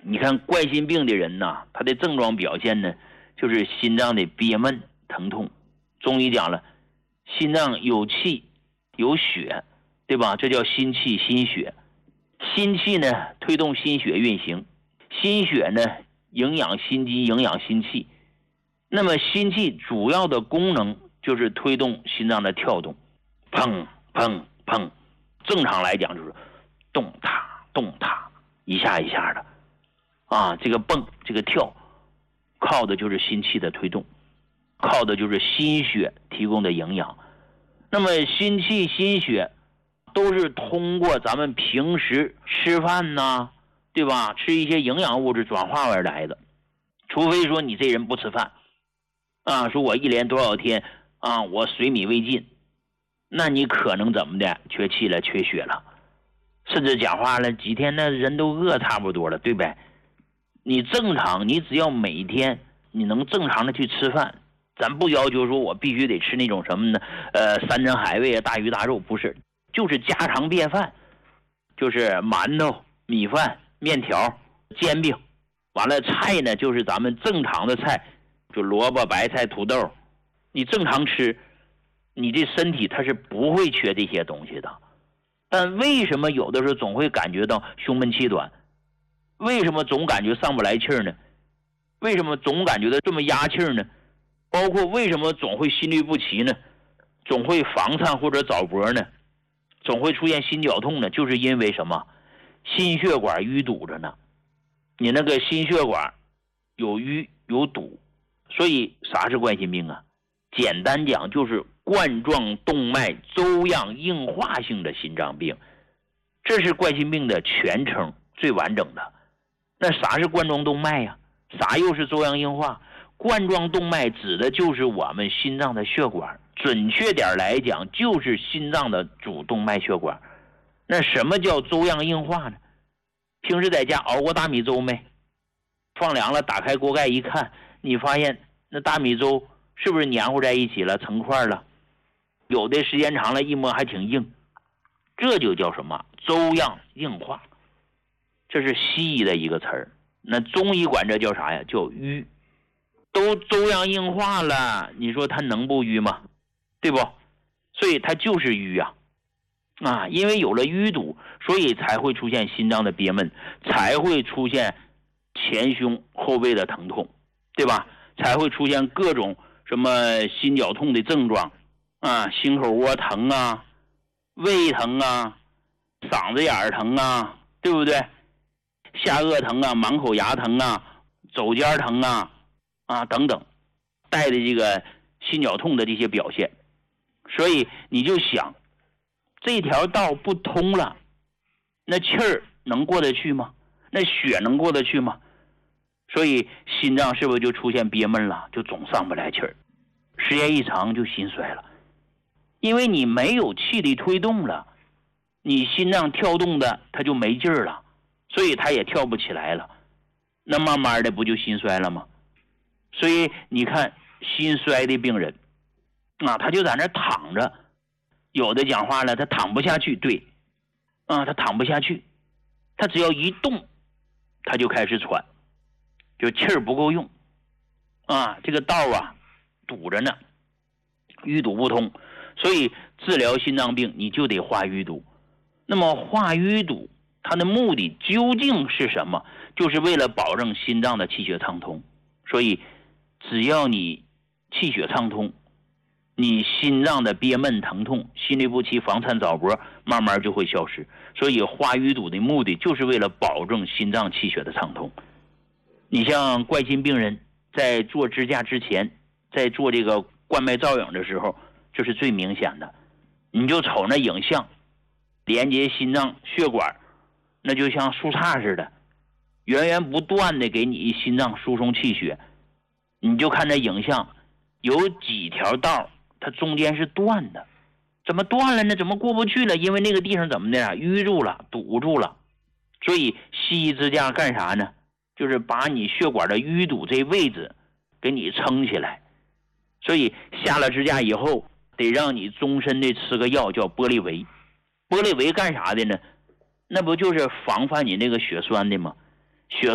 你看冠心病的人呐，他的症状表现呢，就是心脏的憋闷疼痛。中医讲了，心脏有气有血，对吧？这叫心气心血。心气呢推动心血运行，心血呢营养心肌营养心气。那么心气主要的功能就是推动心脏的跳动，砰砰砰，正常来讲就是动踏动踏，一下一下的啊，这个蹦这个跳靠的就是心气的推动，靠的就是心血提供的营养。那么心气心血都是通过咱们平时吃饭呐，对吧？吃一些营养物质转化而来的。除非说你这人不吃饭啊，说我一连多少天啊，我水米未进，那你可能怎么的缺气了缺血了，甚至讲话了几天那人都饿差不多了，对呗？你正常，你只要每天你能正常的去吃饭，咱不要求说我必须得吃那种什么呢山珍海味啊大鱼大肉，不是，就是家常便饭，就是馒头米饭面条煎饼，完了菜呢就是咱们正常的菜，就萝卜白菜土豆，你正常吃，你这身体它是不会缺这些东西的。但为什么有的时候总会感觉到胸闷气短？为什么总感觉上不来气儿呢？为什么总感觉到这么压气儿呢？包括为什么总会心律不齐呢？总会房颤或者早搏呢？总会出现心绞痛呢？就是因为什么？心血管淤堵着呢。你那个心血管有淤有堵，所以啥是冠心病啊？简单讲就是冠状动脉粥样硬化性的心脏病，这是冠心病的全称，最完整的。那啥是冠状动脉呀？啥又是粥样硬化？冠状动脉指的就是我们心脏的血管，准确点来讲就是心脏的主动脉血管。那什么叫粥样硬化呢？平时在家熬过大米粥没？放凉了打开锅盖一看，你发现那大米粥是不是黏糊在一起了成块了？有的时间长了一摸还挺硬，这就叫什么？粥样硬化。这是西医的一个词儿，那中医管这叫啥呀？叫瘀。都粥样硬化了，你说它能不瘀吗？对不？所以它就是瘀啊，因为有了淤堵，所以才会出现心脏的憋闷，才会出现前胸后背的疼痛，对吧？才会出现各种什么心绞痛的症状啊，心口窝疼啊，胃疼啊，嗓子眼疼啊，对不对？下颚疼啊，满口牙疼啊，肘尖疼啊等等，带的这个心绞痛的这些表现。所以你就想，这条道不通了，那气儿能过得去吗？那血能过得去吗？所以心脏是不是就出现憋闷了，就总上不来气儿，时间一长就心衰了。因为你没有气力推动了，你心脏跳动的它就没劲儿了，所以它也跳不起来了，那慢慢的不就心衰了吗？所以你看心衰的病人啊，他就在那躺着，有的讲话了他躺不下去，对啊，他躺不下去，他只要一动他就开始喘，就气儿不够用啊，这个道啊堵着呢，淤堵不通。所以治疗心脏病你就得化淤堵。那么化淤堵它的目的究竟是什么？就是为了保证心脏的气血畅通。所以只要你气血畅通，你心脏的憋闷疼痛心律不齐房颤早搏慢慢就会消失。所以化淤堵的目的就是为了保证心脏气血的畅通。你像冠心病人在做支架之前，在做这个冠脉造影的时候，这是最明显的。你就瞅那影像，连接心脏血管，那就像树杈似的，源源不断的给你心脏输送气血。你就看那影像，有几条道它中间是断的，怎么断了呢？怎么过不去了？因为那个地方怎么的淤住了堵住了。所以西医支架干啥呢？就是把你血管的淤堵这位置给你撑起来。所以下了支架以后得让你终身的吃个药叫玻利维。玻利维干啥的呢？那不就是防范你那个血栓的吗？